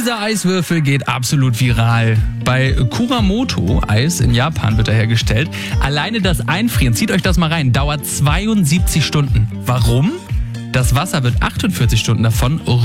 Dieser Eiswürfel geht absolut viral. Bei Kuramoto-Eis in Japan wird er hergestellt. Alleine das Einfrieren, zieht euch das mal rein, dauert 72 Stunden. Warum? Das Wasser wird 48 Stunden davon